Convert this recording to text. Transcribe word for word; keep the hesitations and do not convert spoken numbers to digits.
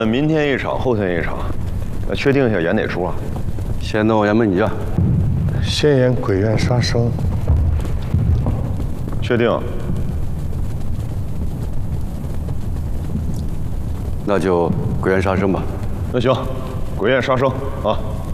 明天一场，后天一场，那确定一下演哪出啊？ 先弄杨门女将， 先演鬼院杀生。 确定。 那就鬼院杀生吧。 那行，鬼院杀生啊。